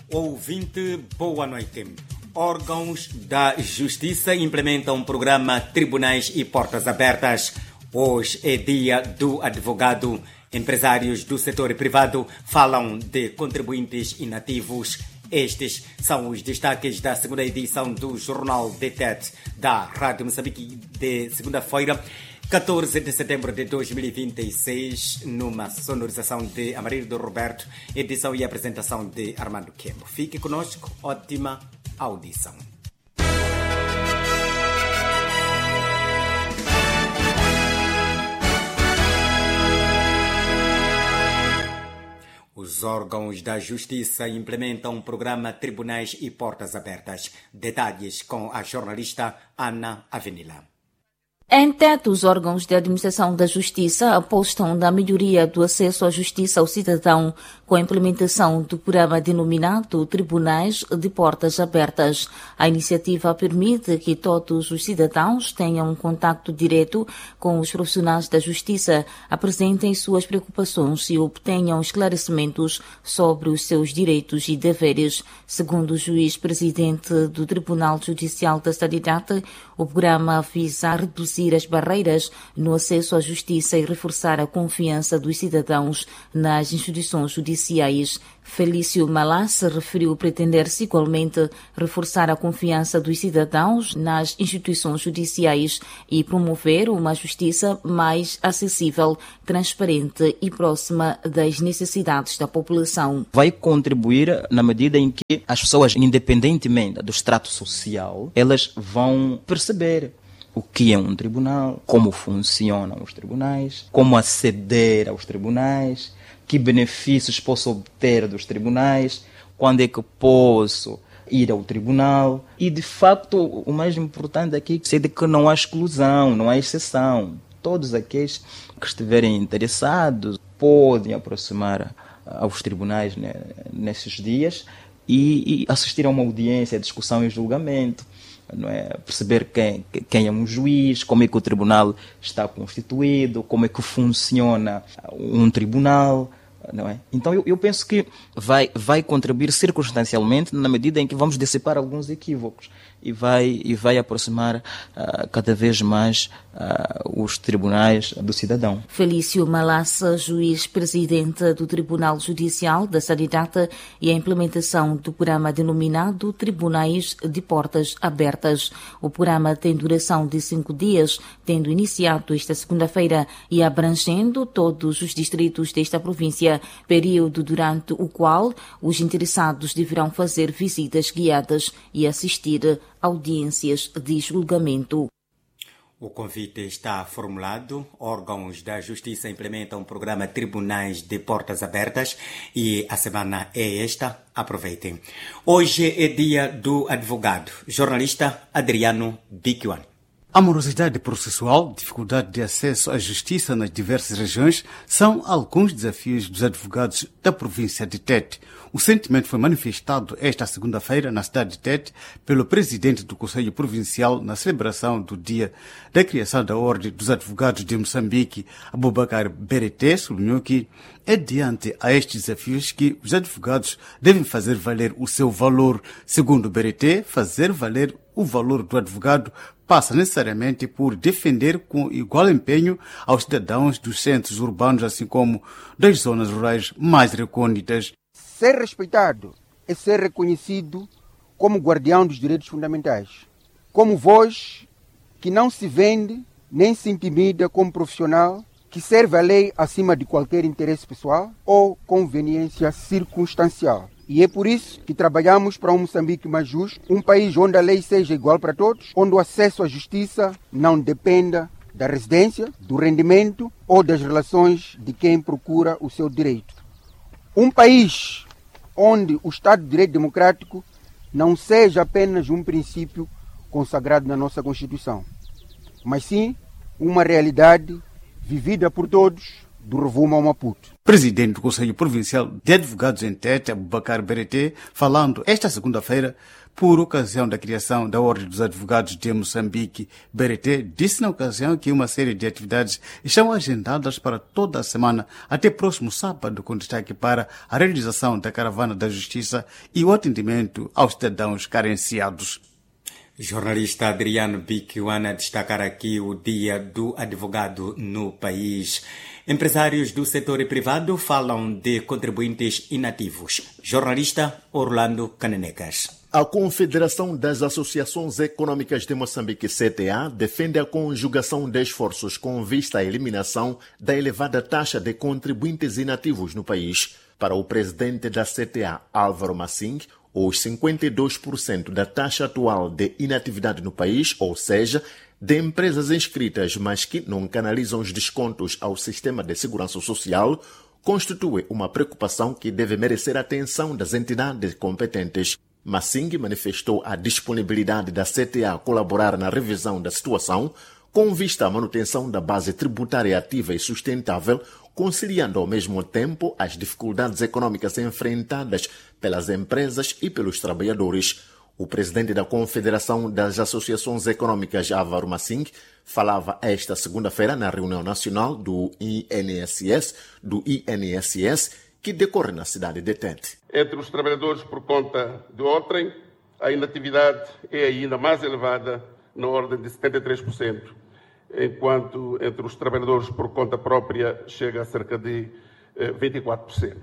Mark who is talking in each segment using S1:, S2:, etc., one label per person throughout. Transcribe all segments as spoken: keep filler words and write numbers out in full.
S1: Ouvinte, boa noite. Órgãos da Justiça implementam um programa Tribunais e Portas Abertas. Hoje é dia do advogado. Empresários do setor privado falam de contribuintes inativos. Estes são os destaques da segunda edição do Jornal D T E T da Rádio Moçambique de segunda-feira, catorze de setembro de dois mil e vinte e seis, numa sonorização de Amarildo Roberto, edição e apresentação de Armando Quemo. Fique conosco, ótima audição. Os órgãos da Justiça implementam um programa Tribunais e Portas Abertas. Detalhes com a jornalista Ana Avenila.
S2: Em Tete, os órgãos de administração da justiça apostam na melhoria do acesso à justiça ao cidadão com a implementação do programa denominado Tribunais de Portas Abertas. A iniciativa permite que todos os cidadãos tenham um contato direto com os profissionais da justiça, apresentem suas preocupações e obtenham esclarecimentos sobre os seus direitos e deveres. Segundo o juiz-presidente do Tribunal Judicial da Cidade, o programa visa reduzir as barreiras no acesso à justiça e reforçar a confiança dos cidadãos nas instituições judiciais. Felício Malas referiu pretender-se igualmente reforçar a confiança dos cidadãos nas instituições judiciais e promover uma justiça mais acessível, transparente e próxima das necessidades da população.
S3: Vai contribuir na medida em que as pessoas, independentemente do extrato social, elas vão perceber o que é um tribunal, como funcionam os tribunais, como aceder aos tribunais, que benefícios posso obter dos tribunais, quando é que posso ir ao tribunal. E, de facto, o mais importante aqui é de que não há exclusão, não há exceção. Todos aqueles que estiverem interessados podem aproximar aos tribunais, né, nesses dias e, e assistir a uma audiência, discussão e julgamento. Não é? Perceber quem, quem é um juiz, como é que o tribunal está constituído, como é que funciona um tribunal. Não é? Então eu, eu penso que vai, vai contribuir circunstancialmente na medida em que vamos dissipar alguns equívocos e vai, e vai aproximar uh, cada vez mais uh, os tribunais do cidadão.
S2: Felício Malassa, juiz-presidente do Tribunal Judicial da Sanidade, e a implementação do programa denominado Tribunais de Portas Abertas. O programa tem duração de cinco dias, tendo iniciado esta segunda-feira e abrangendo todos os distritos desta província, período durante o qual os interessados deverão fazer visitas guiadas e assistir audiências de julgamento.
S1: O convite está formulado. Órgãos da Justiça implementam o programa Tribunais de Portas Abertas e a semana é esta. Aproveitem. Hoje é dia do advogado, jornalista Adriano Biquiwan.
S4: A morosidade processual, dificuldade de acesso à justiça nas diversas regiões são alguns desafios dos advogados da província de Tete. O sentimento foi manifestado esta segunda-feira na cidade de Tete pelo presidente do Conselho Provincial na celebração do dia da criação da Ordem dos Advogados de Moçambique. Abubakar Berete sublinhou que é diante a estes desafios que os advogados devem fazer valer o seu valor. Segundo Berete, fazer valer o valor do advogado passa necessariamente por defender com igual empenho aos cidadãos dos centros urbanos, assim como das zonas rurais mais recônditas.
S5: Ser respeitado é ser reconhecido como guardião dos direitos fundamentais, como voz que não se vende nem se intimida como profissional, que serve a lei acima de qualquer interesse pessoal ou conveniência circunstancial. E é por isso que trabalhamos para um Moçambique mais justo, um país onde a lei seja igual para todos, onde o acesso à justiça não dependa da residência, do rendimento ou das relações de quem procura o seu direito. Um país onde o Estado de Direito Democrático não seja apenas um princípio consagrado na nossa Constituição, mas sim uma realidade vivida por todos, do Rovuma ao Maputo.
S4: Presidente do Conselho Provincial de Advogados em Tete, Abubakar Berete, falando esta segunda-feira por ocasião da criação da Ordem dos Advogados de Moçambique, Berete disse na ocasião que uma série de atividades estão agendadas para toda a semana até próximo sábado, com destaque para a realização da Caravana da Justiça e o atendimento aos cidadãos carenciados.
S1: Jornalista Adriano Biquiwana destacar aqui o Dia do Advogado no país. Empresários do setor privado falam de contribuintes inativos. Jornalista Orlando Canenecas.
S6: A Confederação das Associações Econômicas de Moçambique, C T A, defende a conjugação de esforços com vista à eliminação da elevada taxa de contribuintes inativos no país. Para o presidente da C T A, Álvaro Massing, os cinquenta e dois por cento da taxa atual de inatividade no país, ou seja, de empresas inscritas, mas que não canalizam os descontos ao sistema de segurança social, constitui uma preocupação que deve merecer a atenção das entidades competentes. Massing manifestou a disponibilidade da C T A a colaborar na revisão da situação, com vista à manutenção da base tributária ativa e sustentável, conciliando ao mesmo tempo as dificuldades econômicas enfrentadas pelas empresas e pelos trabalhadores. O presidente da Confederação das Associações Econômicas, Álvaro Massing, falava esta segunda-feira na reunião nacional do I N S S, do I N S S, que decorre na cidade de Tete.
S7: Entre os trabalhadores por conta de outrem, a inatividade é ainda mais elevada, na ordem de setenta e três por cento, enquanto entre os trabalhadores por conta própria chega a cerca de vinte e quatro por cento.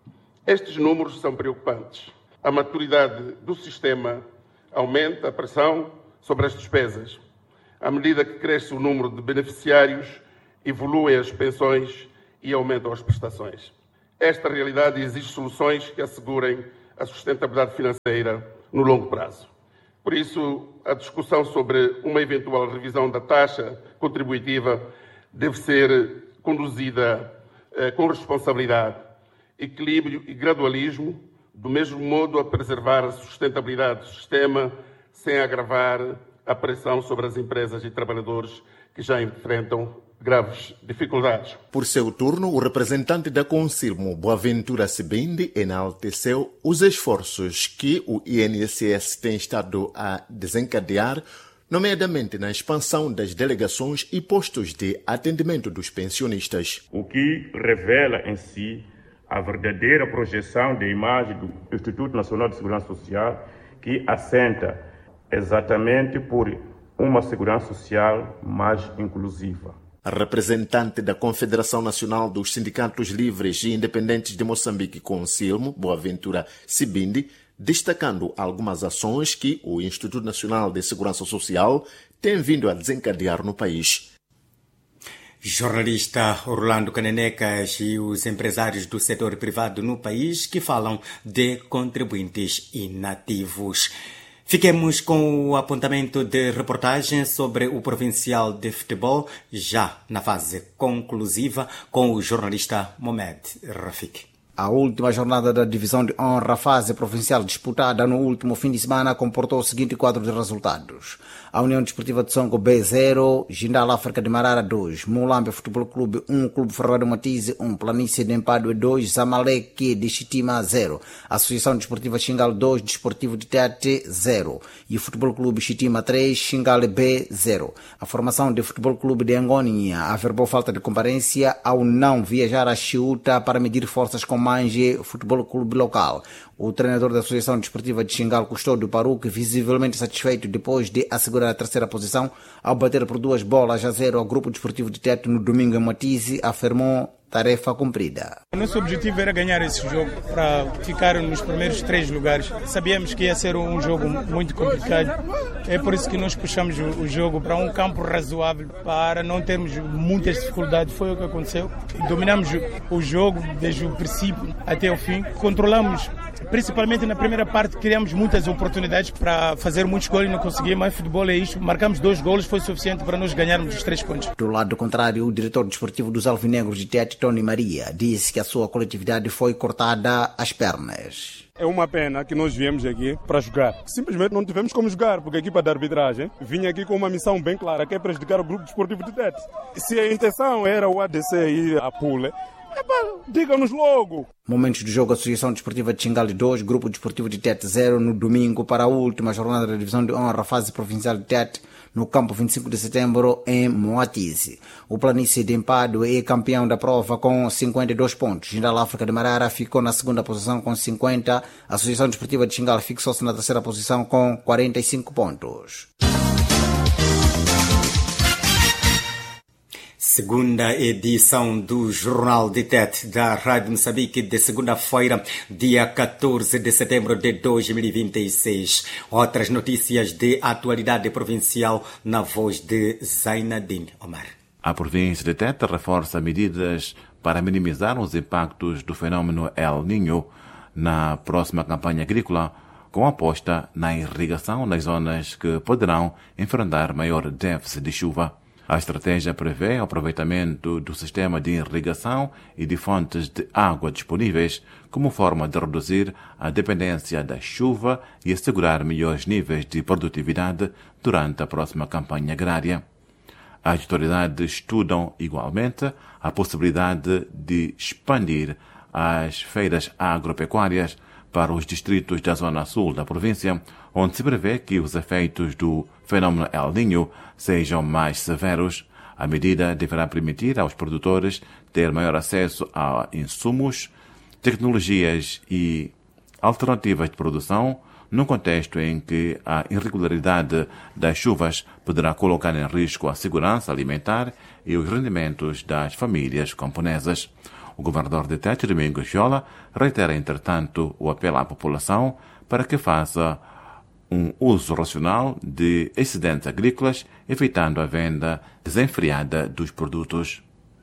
S7: Estes números são preocupantes. A maturidade do sistema aumenta a pressão sobre as despesas. À medida que cresce o número de beneficiários, evoluem as pensões e aumentam as prestações. Esta realidade exige soluções que assegurem a sustentabilidade financeira no longo prazo. Por isso, a discussão sobre uma eventual revisão da taxa contributiva deve ser conduzida eh, com responsabilidade, equilíbrio e gradualismo, do mesmo modo a preservar a sustentabilidade do sistema, sem agravar a pressão sobre as empresas e trabalhadores que já enfrentam graves dificuldades.
S6: Por seu turno, o representante da Consilmo, Boaventura Sibindi, enalteceu os esforços que o I N S S tem estado a desencadear, nomeadamente na expansão das delegações e postos de atendimento dos pensionistas.
S8: O que revela em si a verdadeira projeção da imagem do Instituto Nacional de Segurança Social, que assenta exatamente por uma segurança social mais inclusiva.
S6: A representante da Confederação Nacional dos Sindicatos Livres e Independentes de Moçambique, Consilmo, Boaventura Sibindi, destacando algumas ações que o Instituto Nacional de Segurança Social tem vindo a desencadear no país.
S1: Jornalista Orlando Canenecas e os empresários do setor privado no país que falam de contribuintes inativos. Fiquemos com o apontamento de reportagem sobre o provincial de futebol, já na fase conclusiva, com o jornalista Mohamed Rafik.
S9: A última jornada da Divisão de Honra, fase provincial disputada no último fim de semana, comportou o seguinte quadro de resultados. A União Desportiva de Songo B zero, Jindal África de Marara dois, Mulambe Futebol Clube um, Clube Ferroviário Matize um, Planície de Empadue dois, Zamalek de Chitima zero, Associação Desportiva Xingal dois, Desportivo de Tete zero e Futebol Clube Chitima três, Xingal B zero. A formação de Futebol Clube de Angoninha averbou falta de comparência ao não viajar a Chiuta para medir forças com Mange Futebol Clube local. O treinador da Associação Desportiva de Xingal, Custódio Paruque, visivelmente satisfeito depois de assegurar a terceira posição ao bater por duas bolas a zero ao Grupo Desportivo de Tete no domingo em Matize, afirmou tarefa cumprida.
S10: O nosso objetivo era ganhar esse jogo para ficar nos primeiros três lugares. Sabíamos que ia ser um jogo muito complicado. É por isso que nós puxamos o jogo para um campo razoável, para não termos muitas dificuldades. Foi o que aconteceu. Dominamos o jogo desde o princípio até o fim. Controlamos, principalmente na primeira parte, criamos muitas oportunidades para fazer muitos gols e não conseguimos. Mas futebol é isto. Marcamos dois golos, foi suficiente para nós ganharmos os três pontos.
S9: Do lado contrário, o diretor desportivo dos Alvinegros de Tete, Tony Maria, disse que a sua coletividade foi cortada às pernas.
S11: É uma pena que nós viemos aqui para jogar. Simplesmente não tivemos como jogar, porque a equipa de arbitragem vinha aqui com uma missão bem clara, que é prejudicar o grupo desportivo de Tete. Se a intenção era o A D C ir à Pule, diga-nos logo.
S9: Momentos do jogo, Associação Desportiva de Xingali dois, Grupo Desportivo de Tete zero, no domingo para a última jornada da Divisão de Honra, fase provincial de Tete, no campo vinte e cinco de setembro, em Moatize. O Planície de Empado é campeão da prova com cinquenta e dois pontos. Jindal África de Marara ficou na segunda posição com cinquenta. A Associação Desportiva de Xingali fixou-se na terceira posição com quarenta e cinco pontos.
S1: Segunda edição do Jornal de Tete da Rádio Moçambique de segunda-feira, dia catorze de setembro de dois mil e vinte e seis. Outras notícias de atualidade provincial na voz de Zainadine Omar.
S12: A província de Tete reforça medidas para minimizar os impactos do fenômeno El Niño na próxima campanha agrícola, com aposta na irrigação nas zonas que poderão enfrentar maior déficit de chuva. A estratégia prevê o aproveitamento do sistema de irrigação e de fontes de água disponíveis como forma de reduzir a dependência da chuva e assegurar melhores níveis de produtividade durante a próxima campanha agrária. As autoridades estudam, igualmente, a possibilidade de expandir as feiras agropecuárias para os distritos da zona sul da província, onde se prevê que os efeitos do fenômeno El Niño sejam mais severos. A medida deverá permitir aos produtores ter maior acesso a insumos, tecnologias e alternativas de produção, num contexto em que a irregularidade das chuvas poderá colocar em risco a segurança alimentar e os rendimentos das famílias camponesas. O governador de Tete, Domingos Viola, reitera, entretanto, o apelo à população para que faça um uso racional de excedentes agrícolas, evitando a venda desenfreada dos produtos.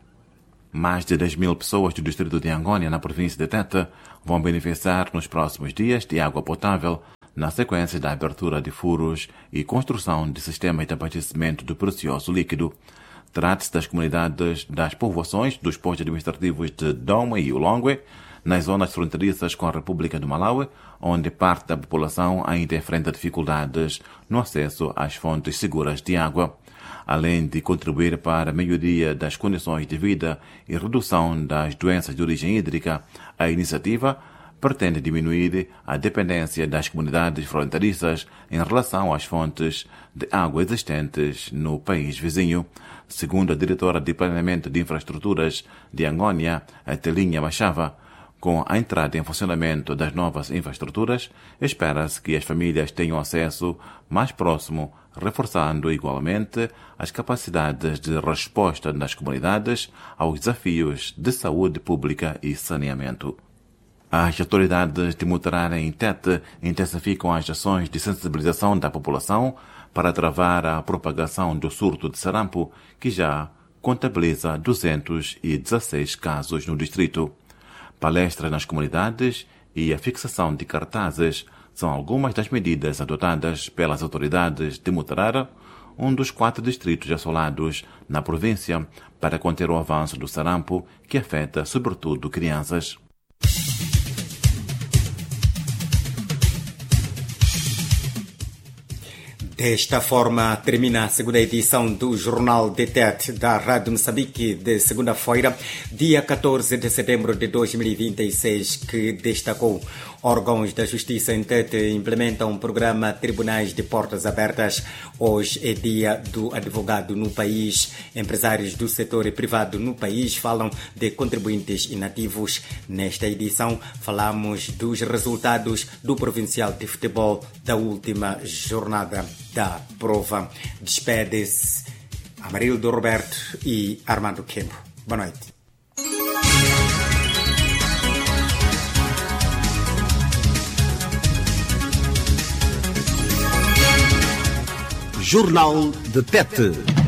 S12: Mais de dez mil pessoas do distrito de Angônia, na província de Tete, vão beneficiar nos próximos dias de água potável, na sequência da abertura de furos e construção de sistemas de abastecimento do precioso líquido. Trata-se das comunidades das povoações dos postos administrativos de Doma e Ulongwe, nas zonas fronteiriças com a República do Malawi, onde parte da população ainda enfrenta dificuldades no acesso às fontes seguras de água. Além de contribuir para a melhoria das condições de vida e redução das doenças de origem hídrica, a iniciativa pretende diminuir a dependência das comunidades fronteiriças em relação às fontes de água existentes no país vizinho. Segundo a diretora de Planeamento de Infraestruturas de Angônia, Telinha Machava, com a entrada em funcionamento das novas infraestruturas, espera-se que as famílias tenham acesso mais próximo, reforçando igualmente as capacidades de resposta das comunidades aos desafios de saúde pública e saneamento. As autoridades de Mutarara em Tete intensificam as ações de sensibilização da população para travar a propagação do surto de sarampo, que já contabiliza duzentos e dezesseis casos no distrito. Palestras nas comunidades e a fixação de cartazes são algumas das medidas adotadas pelas autoridades de Mutarara, um dos quatro distritos assolados na província, para conter o avanço do sarampo, que afeta sobretudo crianças.
S1: Desta forma, termina a segunda edição do Jornal de Tete da Rádio Moçambique de segunda-feira, dia catorze de setembro de dois mil e vinte e seis, que destacou: órgãos da Justiça em Tete implementam um programa Tribunais de Portas Abertas. Hoje é dia do advogado no país. Empresários do setor privado no país falam de contribuintes inativos. Nesta edição, falamos dos resultados do Provincial de Futebol da última jornada da prova. Despede-se Amarildo Roberto e Armando Kempo. Boa noite.
S13: Jornal de Tete.